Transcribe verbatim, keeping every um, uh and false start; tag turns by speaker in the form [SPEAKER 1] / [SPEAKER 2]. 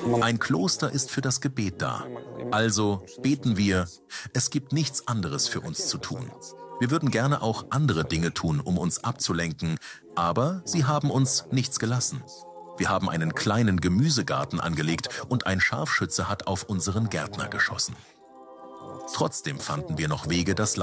[SPEAKER 1] Ein Kloster ist für das Gebet da. Also beten wir. Es gibt nichts anderes für uns zu tun. Wir würden gerne auch andere Dinge tun, um uns abzulenken, aber sie haben uns nichts gelassen. Wir haben einen kleinen Gemüsegarten angelegt und ein Scharfschütze hat auf unseren Gärtner geschossen. Trotzdem fanden wir noch Wege, das